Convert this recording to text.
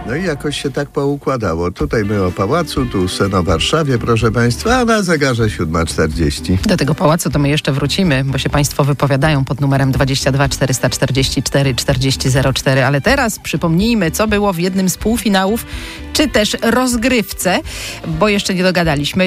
No i jakoś się tak poukładało. Tutaj my o pałacu, tu sen o Warszawie, proszę państwa, a na zegarze 7:40. Do tego pałacu to my jeszcze wrócimy, bo się państwo wypowiadają pod numerem 22 444 4004. Ale teraz przypomnijmy, co było w jednym z półfinałów, czy też rozgrywce, bo jeszcze nie dogadaliśmy.